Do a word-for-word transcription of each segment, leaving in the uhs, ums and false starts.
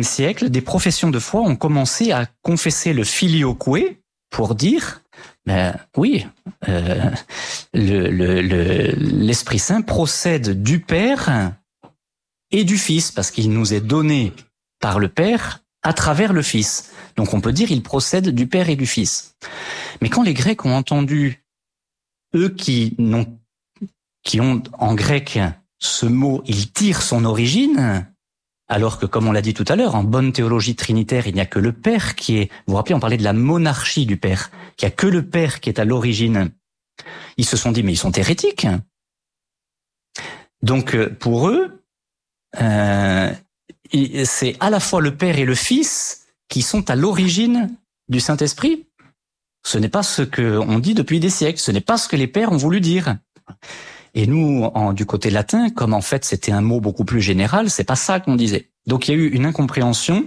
quatrième siècle, des professions de foi ont commencé à confesser le filioque pour dire, ben oui, euh, le, le, le, l'Esprit Saint procède du Père et du Fils, parce qu'il nous est donné par le Père à travers le Fils. Donc on peut dire il procède du Père et du Fils. Mais quand les Grecs ont entendu, eux qui, n'ont, qui ont en grec ce mot, il tire son origine, alors que, comme on l'a dit tout à l'heure, en bonne théologie trinitaire, il n'y a que le Père qui est... Vous vous rappelez, on parlait de la monarchie du Père, qu'il n'y a que le Père qui est à l'origine. Ils se sont dit, mais ils sont hérétiques. Donc, pour eux, euh, c'est à la fois le Père et le Fils qui sont à l'origine du Saint-Esprit. Ce n'est pas ce qu'on dit depuis des siècles, ce n'est pas ce que les pères ont voulu dire. Et nous, en, du côté latin, comme en fait c'était un mot beaucoup plus général, c'est pas ça qu'on disait. Donc il y a eu une incompréhension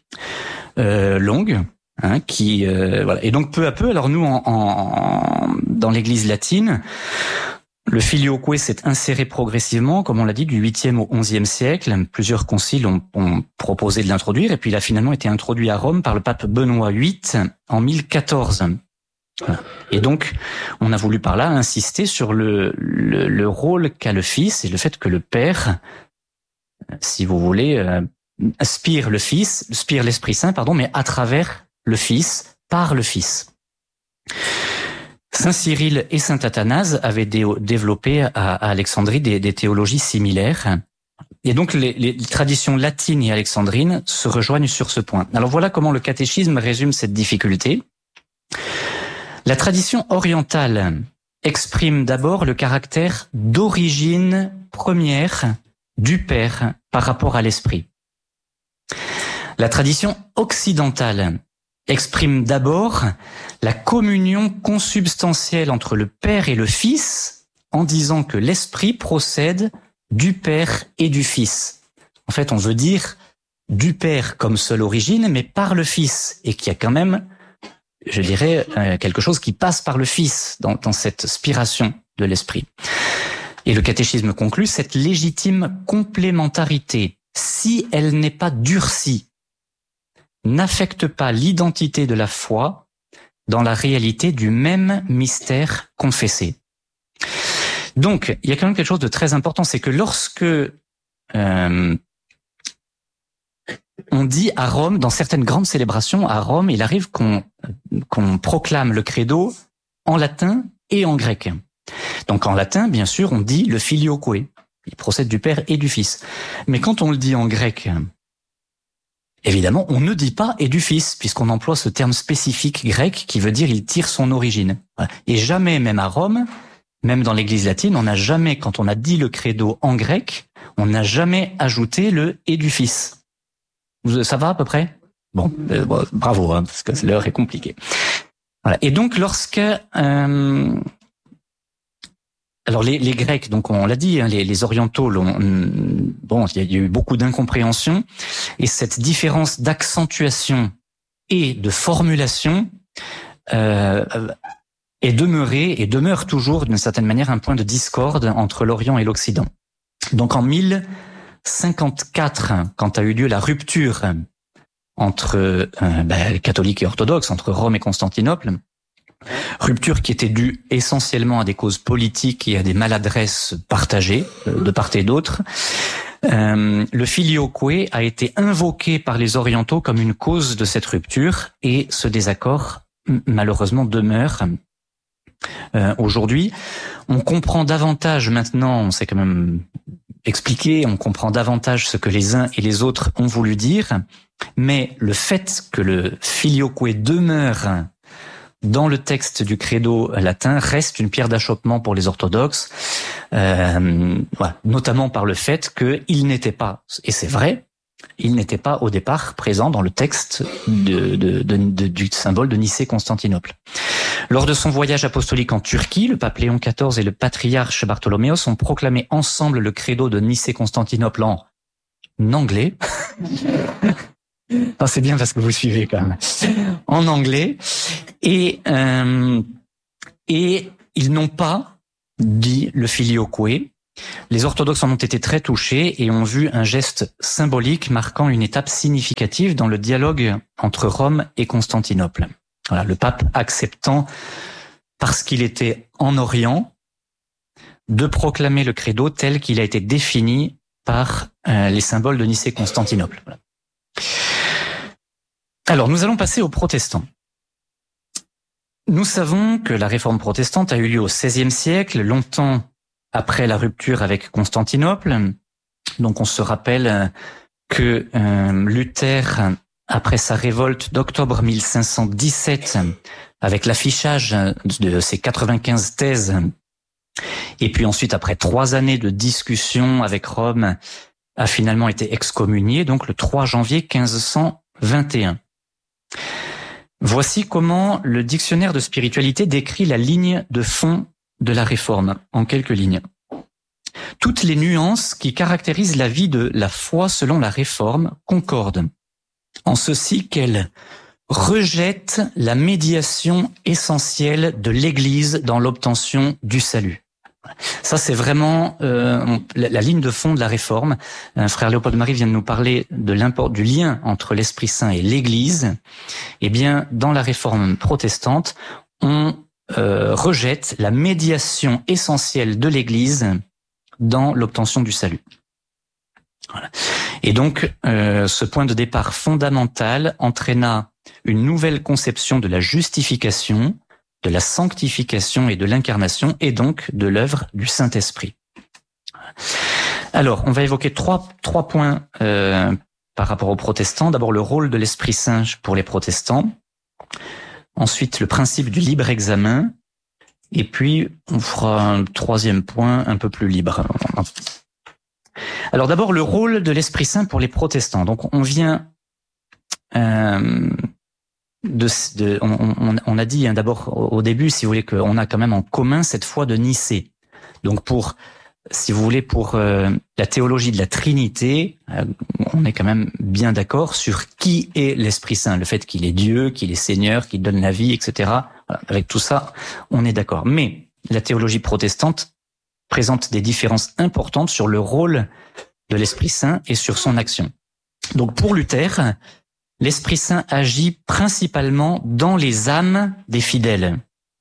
euh, longue, hein, qui euh, voilà. Et donc peu à peu, alors nous, en, en, dans l'Église latine, le filioque s'est inséré progressivement, comme on l'a dit, du huitième au onzième siècle. Plusieurs conciles ont, ont proposé de l'introduire, et puis il a finalement été introduit à Rome par le pape Benoît huit en mille quatorze. Et donc, on a voulu par là insister sur le, le, le rôle qu'a le Fils et le fait que le Père, si vous voulez, euh, aspire le Fils, aspire l'Esprit Saint, pardon, mais à travers le Fils, par le Fils. Saint Cyril et Saint Athanase avaient dé- développé à, à Alexandrie des, des théologies similaires. Et donc, les, les traditions latines et alexandrines se rejoignent sur ce point. Alors voilà comment le catéchisme résume cette difficulté. La tradition orientale exprime d'abord le caractère d'origine première du Père par rapport à l'Esprit. La tradition occidentale exprime d'abord la communion consubstantielle entre le Père et le Fils en disant que l'Esprit procède du Père et du Fils. En fait, on veut dire du Père comme seule origine, mais par le Fils, et qu'il y a quand même, je dirais, euh, quelque chose qui passe par le Fils dans, dans cette spiration de l'Esprit. Et le catéchisme conclut, cette légitime complémentarité, si elle n'est pas durcie, n'affecte pas l'identité de la foi dans la réalité du même mystère confessé. Donc, il y a quand même quelque chose de très important, c'est que lorsque euh, on dit à Rome, dans certaines grandes célébrations à Rome, il arrive qu'on, qu'on proclame le credo en latin et en grec. Donc en latin, bien sûr, on dit le filioque, il procède du Père et du Fils. Mais quand on le dit en grec, évidemment, on ne dit pas et du Fils, puisqu'on emploie ce terme spécifique grec qui veut dire il tire son origine. Et jamais, même à Rome, même dans l'Église latine, on n'a jamais, quand on a dit le credo en grec, on n'a jamais ajouté le et du Fils. Ça va à peu près ? Bon, euh, bon bravo, hein, parce que l'heure est compliquée. Voilà. Et donc, lorsque... Euh, alors, les, les Grecs, donc on l'a dit, hein, les, les orientaux, l'ont, bon, il y a eu beaucoup d'incompréhension, et cette différence d'accentuation et de formulation euh, est demeurée et demeure toujours, d'une certaine manière, un point de discorde entre l'Orient et l'Occident. Donc, en mille cinquante-quatre, quand a eu lieu la rupture entre euh, ben, catholiques et orthodoxes, entre Rome et Constantinople, rupture qui était due essentiellement à des causes politiques et à des maladresses partagées euh, de part et d'autre, euh, le filioque a été invoqué par les orientaux comme une cause de cette rupture, et ce désaccord malheureusement demeure. Euh, aujourd'hui, on comprend davantage maintenant, on sait quand même expliquer, on comprend davantage ce que les uns et les autres ont voulu dire, mais le fait que le filioque demeure dans le texte du credo latin reste une pierre d'achoppement pour les orthodoxes, euh, voilà, notamment par le fait qu'il n'était pas, et c'est vrai, il n'était pas au départ présent dans le texte de, de, de, de, du symbole de Nicée-Constantinople. Lors de son voyage apostolique en Turquie, le pape Léon quatorze et le patriarche Bartholoméos ont proclamé ensemble le credo de Nicée-Constantinople en anglais. Ah, c'est bien parce que vous suivez quand même. En anglais. Et, euh, et ils n'ont pas dit le filioque, Les orthodoxes en ont été très touchés et ont vu un geste symbolique marquant une étape significative dans le dialogue entre Rome et Constantinople. Voilà, le pape acceptant, parce qu'il était en Orient, de proclamer le credo tel qu'il a été défini par euh, les symboles de Nicée-Constantinople. Voilà. Alors, nous allons passer aux protestants. Nous savons que la réforme protestante a eu lieu au seizième siècle, longtemps après la rupture avec Constantinople. Donc on se rappelle que euh, Luther, après sa révolte d'octobre mille cinq cent dix-sept, avec l'affichage de ses quatre-vingt-quinze thèses, et puis ensuite après trois années de discussion avec Rome, a finalement été excommunié, donc le trois janvier quinze cent vingt et un. Voici comment le dictionnaire de spiritualité décrit la ligne de fond de la réforme, en quelques lignes. Toutes les nuances qui caractérisent la vie de la foi selon la réforme concordent, en ceci qu'elle rejette la médiation essentielle de l'Église dans l'obtention du salut. Ça, c'est vraiment euh, la, la ligne de fond de la réforme. Euh, frère Léopold Marie vient de nous parler de l'import du lien entre l'Esprit Saint et l'Église. Eh bien, dans la réforme protestante, on euh, rejette la médiation essentielle de l'Église dans l'obtention du salut. Voilà. Et donc, euh, ce point de départ fondamental entraîna une nouvelle conception de la justification, de la sanctification et de l'incarnation, et donc de l'œuvre du Saint-Esprit. Alors, on va évoquer trois, trois points euh, par rapport aux protestants. D'abord, le rôle de l'Esprit Saint pour les protestants. Ensuite, le principe du libre examen. Et puis, on fera un troisième point un peu plus libre. Alors d'abord, le rôle de l'Esprit Saint pour les protestants. Donc, on vient... Euh, De, de, on, on, on a dit hein, d'abord au début, si vous voulez, qu'on a quand même en commun cette foi de Nicée. Donc pour, si vous voulez, pour euh, la théologie de la Trinité, euh, on est quand même bien d'accord sur qui est l'Esprit Saint, le fait qu'il est Dieu, qu'il est Seigneur, qu'il donne la vie, et cetera. Voilà, avec tout ça, on est d'accord. Mais la théologie protestante présente des différences importantes sur le rôle de l'Esprit Saint et sur son action. Donc pour Luther, l'Esprit Saint agit principalement dans les âmes des fidèles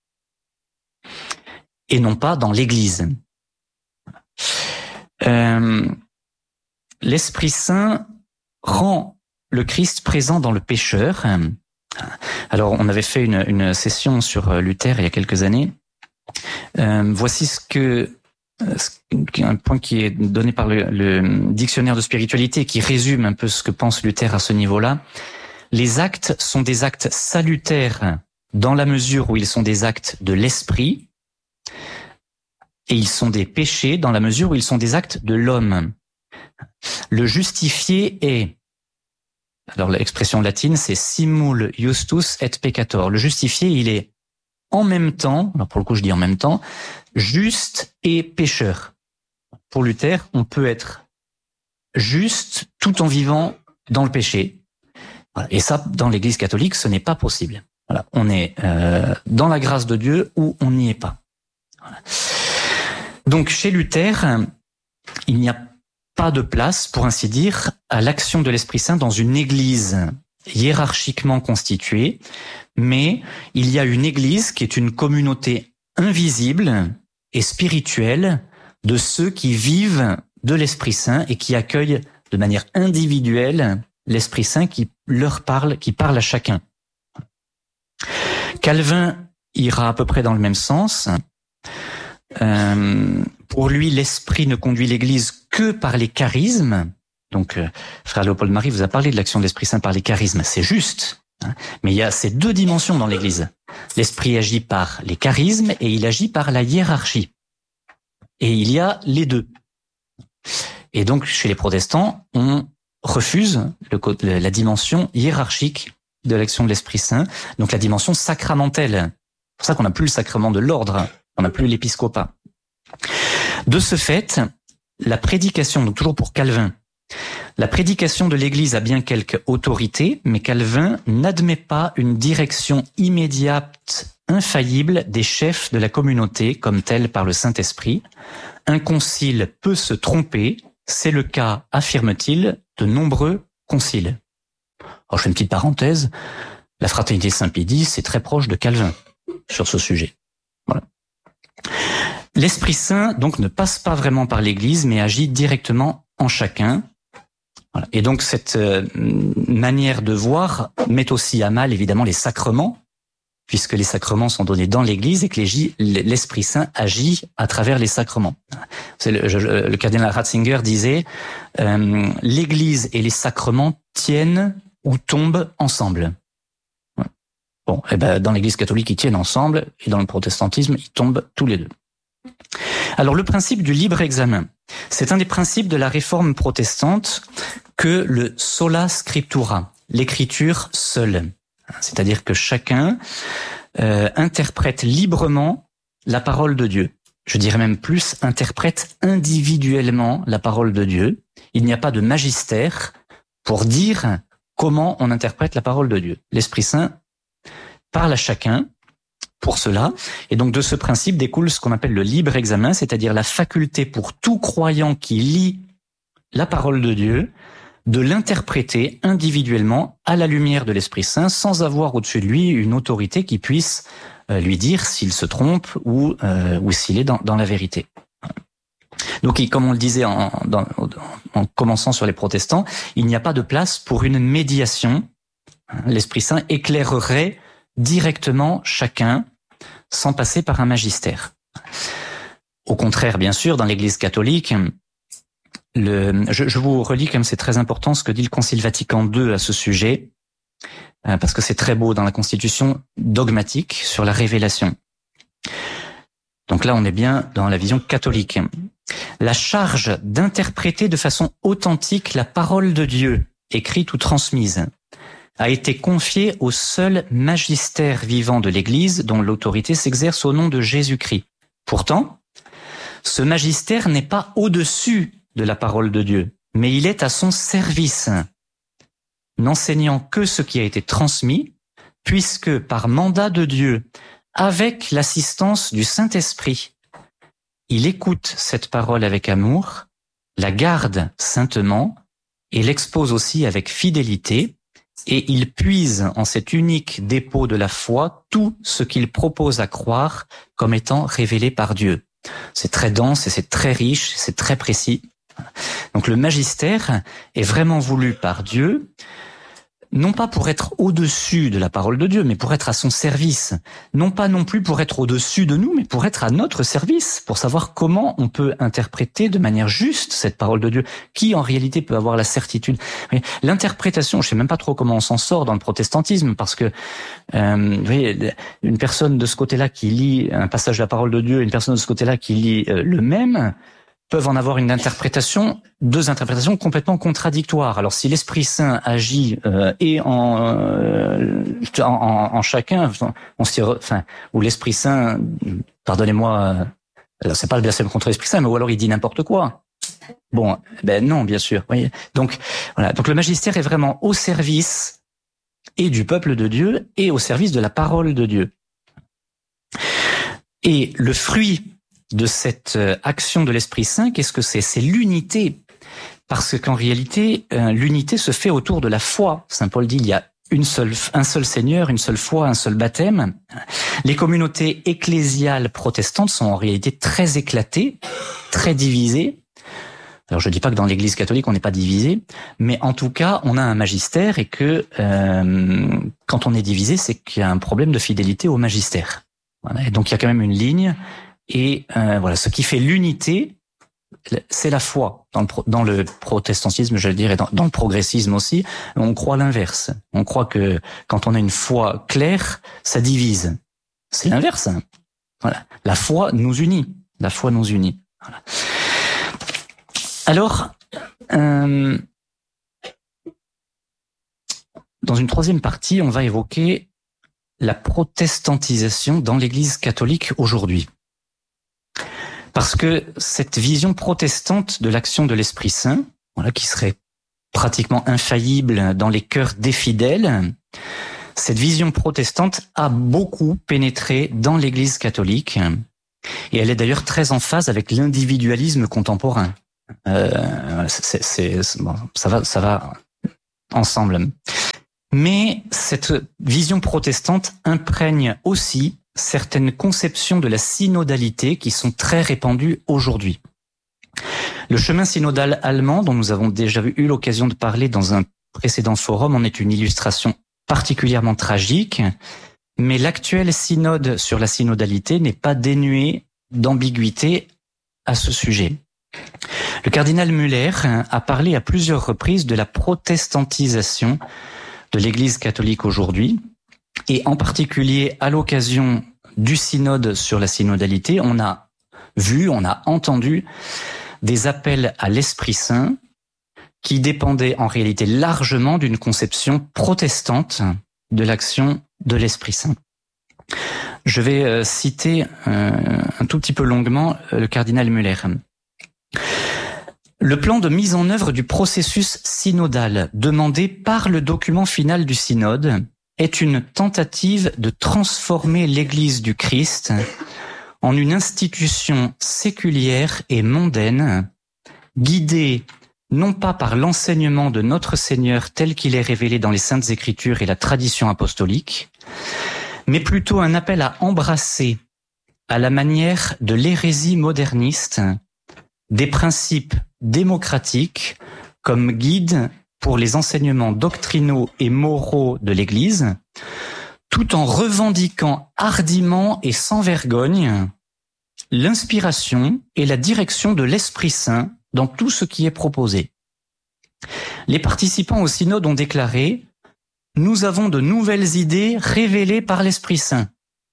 et non pas dans l'Église. Euh, L'Esprit Saint rend le Christ présent dans le pécheur. Alors, on avait fait une, une session sur Luther il y a quelques années. Euh, voici ce que un point qui est donné par le, le dictionnaire de spiritualité qui résume un peu ce que pense Luther à ce niveau-là. Les actes sont des actes salutaires dans la mesure où ils sont des actes de l'esprit et ils sont des péchés dans la mesure où ils sont des actes de l'homme. Le justifié est, alors l'expression latine c'est simul justus et peccator. Le justifié, il est en même temps, alors pour le coup je dis en même temps, juste et pécheur. Pour Luther, on peut être juste tout en vivant dans le péché. Voilà. Et ça, dans l'Église catholique, ce n'est pas possible. Voilà. On est euh, dans la grâce de Dieu ou on n'y est pas. Voilà. Donc chez Luther, il n'y a pas de place, pour ainsi dire, à l'action de l'Esprit Saint dans une Église hiérarchiquement constituée, mais il y a une Église qui est une communauté invisible et spirituelle de ceux qui vivent de l'Esprit Saint et qui accueillent de manière individuelle l'Esprit Saint qui leur parle, qui parle à chacun. Calvin ira à peu près dans le même sens. Euh, pour lui, l'Esprit ne conduit l'Église que par les charismes. Donc, euh, frère Léopold Marie vous a parlé de l'action de l'Esprit Saint par les charismes. C'est juste. Hein, mais il y a ces deux dimensions dans l'Église. L'Esprit agit par les charismes et il agit par la hiérarchie. Et il y a les deux. Et donc, chez les protestants, on refuse le, la dimension hiérarchique de l'action de l'Esprit Saint, donc la dimension sacramentelle. C'est pour ça qu'on n'a plus le sacrement de l'ordre, on n'a plus l'épiscopat. De ce fait, la prédication, donc toujours pour Calvin, la prédication de l'Église a bien quelque autorité, mais Calvin n'admet pas une direction immédiate infaillible des chefs de la communauté comme tel par le Saint-Esprit. Un concile peut se tromper, c'est le cas, affirme-t-il, de nombreux conciles. Alors je fais une petite parenthèse, la fraternité Saint-Pédis, c'est très proche de Calvin sur ce sujet. Voilà. L'Esprit Saint, donc, ne passe pas vraiment par l'Église, mais agit directement en chacun. Voilà. Et donc, cette euh, manière de voir met aussi à mal, évidemment, les sacrements, puisque les sacrements sont donnés dans l'Église et que l'Esprit Saint agit à travers les sacrements. C'est le, je, le cardinal Ratzinger disait euh, « l'Église et les sacrements tiennent ou tombent ensemble ». Bon, et ben dans l'Église catholique, ils tiennent ensemble, et dans le protestantisme, ils tombent tous les deux. Alors, le principe du libre examen, c'est un des principes de la réforme protestante que le sola scriptura, l'écriture seule. C'est-à-dire que chacun euh, interprète librement la parole de Dieu. Je dirais même plus, interprète individuellement la parole de Dieu. Il n'y a pas de magistère pour dire comment on interprète la parole de Dieu. L'Esprit Saint parle à chacun pour cela. Et donc de ce principe découle ce qu'on appelle le libre examen, c'est-à-dire la faculté pour tout croyant qui lit la parole de Dieu de l'interpréter individuellement à la lumière de l'Esprit Saint sans avoir au-dessus de lui une autorité qui puisse euh, lui dire s'il se trompe ou, euh, ou s'il est dans, dans la vérité. Donc, comme on le disait en, dans, en commençant sur les protestants, il n'y a pas de place pour une médiation. L'Esprit Saint éclairerait directement chacun sans passer par un magistère. Au contraire, bien sûr, dans l'Église catholique, le, je, je vous relis comme c'est très important ce que dit le Concile Vatican deux à ce sujet, euh, parce que c'est très beau dans la Constitution dogmatique sur la révélation. Donc là, on est bien dans la vision catholique. La charge d'interpréter de façon authentique la parole de Dieu, écrite ou transmise, a été confiée au seul magistère vivant de l'Église dont l'autorité s'exerce au nom de Jésus-Christ. Pourtant, ce magistère n'est pas au-dessus de la parole de Dieu, mais il est à son service, n'enseignant que ce qui a été transmis, puisque par mandat de Dieu, avec l'assistance du Saint-Esprit, il écoute cette parole avec amour, la garde saintement et l'expose aussi avec fidélité, et il puise en cet unique dépôt de la foi tout ce qu'il propose à croire comme étant révélé par Dieu. C'est très dense et c'est très riche, c'est très précis. Donc le magistère est vraiment voulu par Dieu, non pas pour être au-dessus de la parole de Dieu, mais pour être à son service. Non pas non plus pour être au-dessus de nous, mais pour être à notre service, pour savoir comment on peut interpréter de manière juste cette parole de Dieu. Qui en réalité peut avoir la certitude? L'interprétation, je sais même pas trop comment on s'en sort dans le protestantisme, parce que euh, vous voyez, une personne de ce côté-là qui lit un passage de la parole de Dieu, une personne de ce côté-là qui lit euh, le même, peuvent en avoir une interprétation, deux interprétations complètement contradictoires. Alors si l'Esprit Saint agit euh, et en, euh, en en chacun, on s'y re, enfin, ou l'Esprit Saint, pardonnez-moi, alors c'est pas le blasphème contre l'Esprit Saint, mais ou alors il dit n'importe quoi. Bon, ben non, bien sûr. Voyez. Donc voilà. Donc le magistère est vraiment au service et du peuple de Dieu et au service de la parole de Dieu. Et le fruit de cette action de l'Esprit Saint, qu'est-ce que c'est? C'est l'unité. Parce qu'en réalité, euh, l'unité se fait autour de la foi. Saint Paul dit, il y a une seule, un seul Seigneur, une seule foi, un seul baptême. Les communautés ecclésiales protestantes sont en réalité très éclatées, très divisées. Alors je dis pas que dans l'Église catholique on n'est pas divisé, mais en tout cas on a un magistère et que euh, quand on est divisé, c'est qu'il y a un problème de fidélité au magistère. Voilà. Et donc il y a quand même une ligne. Et euh, voilà, ce qui fait l'unité, c'est la foi. Dans le, pro, dans le protestantisme, je le dirais, dans, dans le progressisme aussi, on croit l'inverse. On croit que quand on a une foi claire, ça divise. C'est l'inverse. Voilà, la foi nous unit. La foi nous unit. Voilà. Alors, euh, dans une troisième partie, on va évoquer la protestantisation dans l'Église catholique aujourd'hui. Parce que cette vision protestante de l'action de l'Esprit Saint, voilà, qui serait pratiquement infaillible dans les cœurs des fidèles, Cette vision protestante a beaucoup pénétré dans l'Église catholique et elle est d'ailleurs très en phase avec l'individualisme contemporain. Euh, c'est, c'est, c'est, bon, ça va, ça va ensemble. Mais cette vision protestante imprègne aussi certaines conceptions de la synodalité qui sont très répandues aujourd'hui. Le chemin synodal allemand, dont nous avons déjà eu l'occasion de parler dans un précédent forum, en est une illustration particulièrement tragique, mais l'actuel synode sur la synodalité n'est pas dénué d'ambiguïté à ce sujet. Le cardinal Müller a parlé à plusieurs reprises de la protestantisation de l'Église catholique aujourd'hui, et en particulier à l'occasion du synode sur la synodalité, on a vu, on a entendu des appels à l'Esprit Saint qui dépendaient en réalité largement d'une conception protestante de l'action de l'Esprit Saint. Je vais euh, citer euh, un tout petit peu longuement euh, le cardinal Müller. Le plan de mise en œuvre du processus synodal demandé par le document final du synode est une tentative de transformer l'Église du Christ en une institution séculière et mondaine, guidée non pas par l'enseignement de notre Seigneur tel qu'il est révélé dans les Saintes Écritures et la tradition apostolique, mais plutôt un appel à embrasser, à la manière de l'hérésie moderniste, des principes démocratiques comme guide pour les enseignements doctrinaux et moraux de l'Église, tout en revendiquant hardiment et sans vergogne l'inspiration et la direction de l'Esprit Saint dans tout ce qui est proposé. Les participants au synode ont déclaré « Nous avons de nouvelles idées révélées par l'Esprit Saint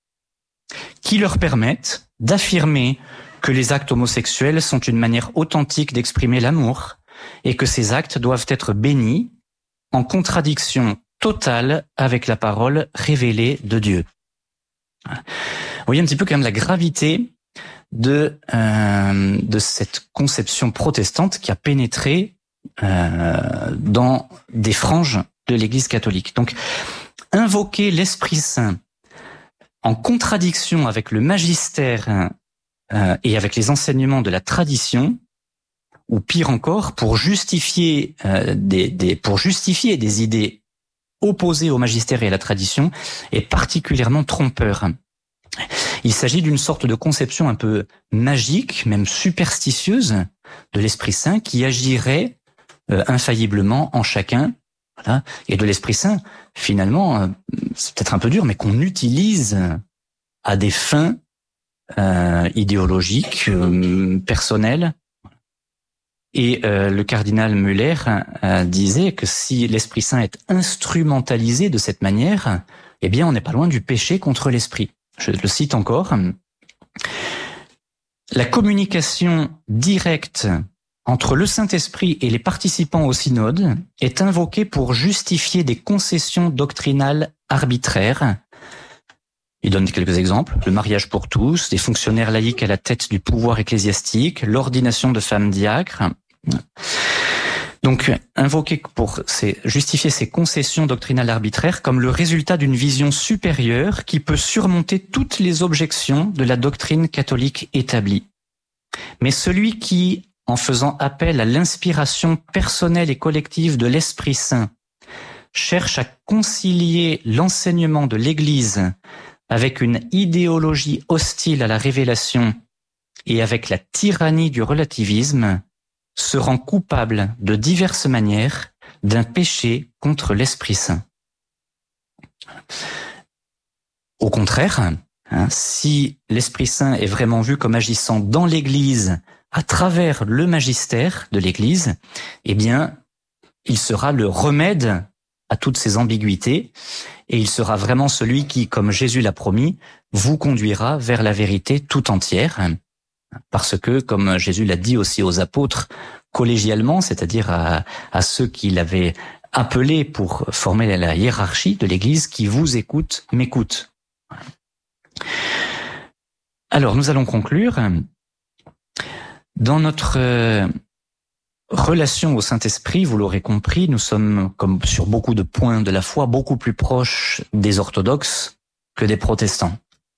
qui leur permettent d'affirmer que les actes homosexuels sont une manière authentique d'exprimer l'amour et que ces actes doivent être bénis en contradiction totale avec la parole révélée de Dieu. » Vous voyez un petit peu quand même la gravité de euh, de cette conception protestante qui a pénétré euh, dans des franges de l'Église catholique. Donc, invoquer l'Esprit Saint en contradiction avec le magistère euh, et avec les enseignements de la tradition, ou pire encore, pour justifier euh, des, des pour justifier des idées opposées au magistère et à la tradition, est particulièrement trompeur. Il s'agit d'une sorte de conception un peu magique, même superstitieuse, de l'Esprit Saint qui agirait euh, infailliblement en chacun. Voilà. Et de l'Esprit Saint, finalement, euh, c'est peut-être un peu dur, mais qu'on utilise à des fins euh, idéologiques, euh, personnelles. Et euh, le cardinal Müller euh, disait que si l'Esprit Saint est instrumentalisé de cette manière, eh bien, on n'est pas loin du péché contre l'Esprit. Je le cite encore. La communication directe entre le Saint-Esprit et les participants au synode est invoquée pour justifier des concessions doctrinales arbitraires. Il donne quelques exemples. Le mariage pour tous, des fonctionnaires laïcs à la tête du pouvoir ecclésiastique, l'ordination de femmes diacres. Donc, invoquer pour ces, justifier ces concessions doctrinales arbitraires comme le résultat d'une vision supérieure qui peut surmonter toutes les objections de la doctrine catholique établie. Mais celui qui, en faisant appel à l'inspiration personnelle et collective de l'Esprit Saint, cherche à concilier l'enseignement de l'Église avec une idéologie hostile à la révélation et avec la tyrannie du relativisme, se rend coupable de diverses manières d'un péché contre l'Esprit Saint. Au contraire, hein, si l'Esprit Saint est vraiment vu comme agissant dans l'Église à travers le magistère de l'Église, eh bien, il sera le remède à toutes ces ambiguïtés et il sera vraiment celui qui, comme Jésus l'a promis, vous conduira vers la vérité tout entière. Parce que, comme Jésus l'a dit aussi aux apôtres collégialement, c'est-à-dire à, à ceux qui l'avaient appelé pour former la hiérarchie de l'Église, qui vous écoute, m'écoute. Alors, nous allons conclure. Dans notre relation au Saint-Esprit, vous l'aurez compris, nous sommes, comme sur beaucoup de points de la foi, beaucoup plus proches des orthodoxes que des protestants.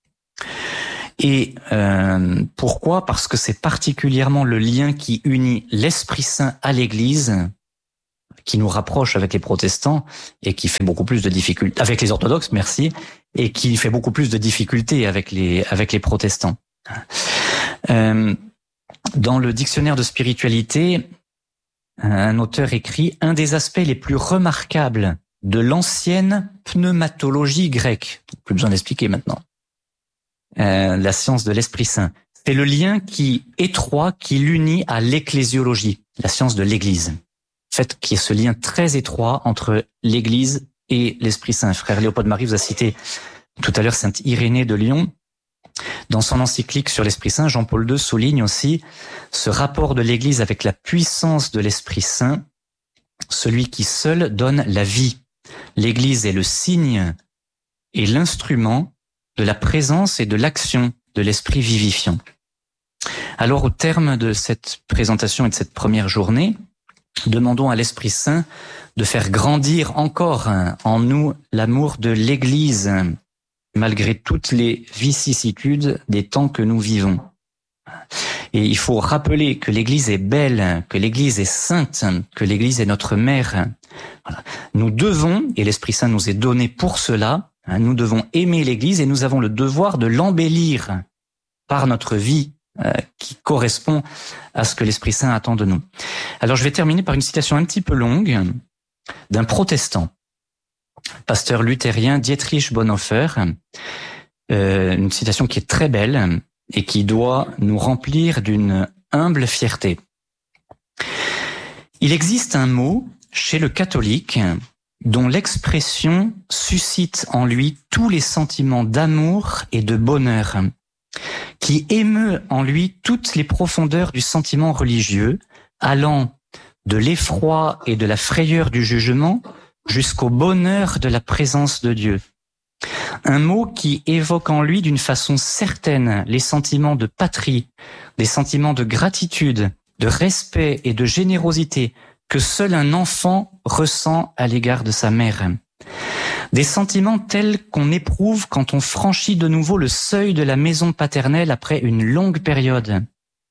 Et euh, pourquoi ? Parce que c'est particulièrement le lien qui unit l'Esprit Saint à l'Église qui nous rapproche avec les protestants et qui fait beaucoup plus de difficultés avec les orthodoxes, merci, et qui fait beaucoup plus de difficultés avec les avec les protestants. Euh, dans le dictionnaire de spiritualité, un auteur écrit: un des aspects les plus remarquables de l'ancienne pneumatologie grecque. Plus besoin d'expliquer maintenant. Euh, la science de l'Esprit Saint. C'est le lien qui étroit qui l'unit à l'ecclésiologie, la science de l'Église. En fait, qui est ce lien très étroit entre l'Église et l'Esprit Saint. Frère Léopold Marie vous a cité tout à l'heure Sainte Irénée de Lyon. Dans son encyclique sur l'Esprit Saint, Jean-Paul deux souligne aussi ce rapport de l'Église avec la puissance de l'Esprit Saint, celui qui seul donne la vie. L'Église est le signe et l'instrument de la présence et de l'action de l'Esprit vivifiant. Alors, au terme de cette présentation et de cette première journée, demandons à l'Esprit Saint de faire grandir encore en nous l'amour de l'Église, malgré toutes les vicissitudes des temps que nous vivons. Et il faut rappeler que l'Église est belle, que l'Église est sainte, que l'Église est notre mère. Voilà. Nous devons, et l'Esprit Saint nous est donné pour cela, nous devons aimer l'Église et nous avons le devoir de l'embellir par notre vie euh, qui correspond à ce que l'Esprit Saint attend de nous. Alors je vais terminer par une citation un petit peu longue d'un protestant, pasteur luthérien Dietrich Bonhoeffer, euh, une citation qui est très belle et qui doit nous remplir d'une humble fierté. Il existe un mot chez le catholique dont l'expression suscite en lui tous les sentiments d'amour et de bonheur, qui émeut en lui toutes les profondeurs du sentiment religieux, allant de l'effroi et de la frayeur du jugement jusqu'au bonheur de la présence de Dieu. Un mot qui évoque en lui d'une façon certaine les sentiments de patrie, des sentiments de gratitude, de respect et de générosité que seul un enfant ressent à l'égard de sa mère. Des sentiments tels qu'on éprouve quand on franchit de nouveau le seuil de la maison paternelle après une longue période.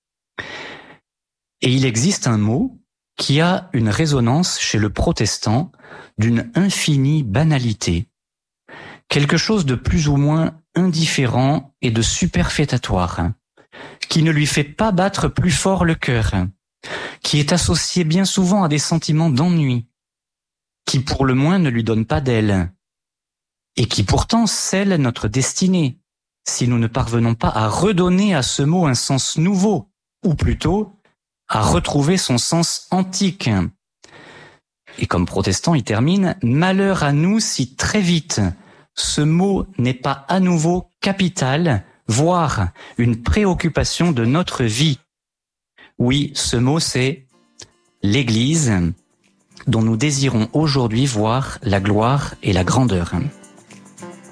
Et il existe un mot qui a une résonance chez le protestant d'une infinie banalité, quelque chose de plus ou moins indifférent et de superfétatoire, qui ne lui fait pas battre plus fort le cœur, qui est associé bien souvent à des sentiments d'ennui, qui pour le moins ne lui donne pas d'aile, et qui pourtant scelle notre destinée, si nous ne parvenons pas à redonner à ce mot un sens nouveau, ou plutôt à retrouver son sens antique. Et comme protestant, il termine: malheur à nous si très vite ce mot n'est pas à nouveau capital, voire une préoccupation de notre vie. Oui, ce mot c'est l'Église, dont nous désirons aujourd'hui voir la gloire et la grandeur.